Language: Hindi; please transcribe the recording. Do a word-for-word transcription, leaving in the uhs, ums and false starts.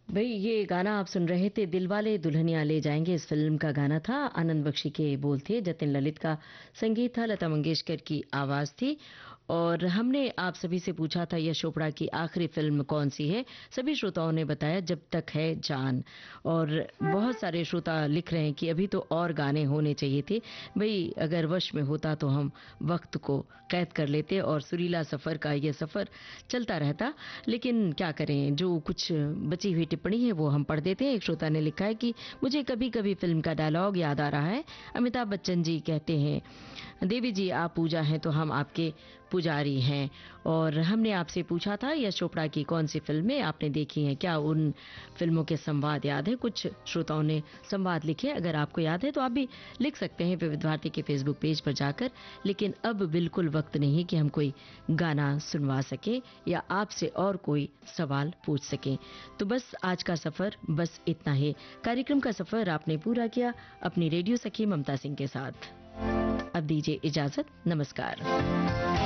भाई ये गाना आप सुन रहे थे, दिलवाले दुल्हनिया ले जाएंगे, इस फिल्म का गाना था। आनंद बख्शी के बोल थे, जतिन ललित का संगीत था, लता मंगेशकर की आवाज थी। और हमने आप सभी से पूछा था यश चोपड़ा की आखिरी फिल्म कौन सी है। सभी श्रोताओं ने बताया जब तक है जान। और बहुत सारे श्रोता लिख रहे हैं कि अभी तो और गाने होने चाहिए थे। भाई अगर वश में होता तो हम वक्त को कैद कर लेते और सुरीला सफर का ये सफर चलता रहता। लेकिन क्या करें, जो कुछ बची हुई टिप्पणी है वो हम पढ़ देते हैं। एक श्रोता ने लिखा है कि मुझे कभी कभी फिल्म का डायलॉग याद आ रहा है। अमिताभ बच्चन जी कहते हैं, देवी जी आप पूजा हैं तो हम आपके पुजारी हैं। और हमने आपसे पूछा था यश चोपड़ा की कौन सी फिल्में आपने देखी हैं, क्या उन फिल्मों के संवाद याद है। कुछ श्रोताओं ने संवाद लिखे, अगर आपको याद है तो आप भी लिख सकते हैं विविध भारती के फेसबुक पेज पर जाकर। लेकिन अब बिल्कुल वक्त नहीं कि हम कोई गाना सुनवा सके या आपसे और कोई सवाल पूछ सकें। तो बस आज का सफर बस इतना ही। कार्यक्रम का सफर आपने पूरा किया अपनी रेडियो सखी ममता सिंह के साथ। अब दीजिए इजाजत, नमस्कार।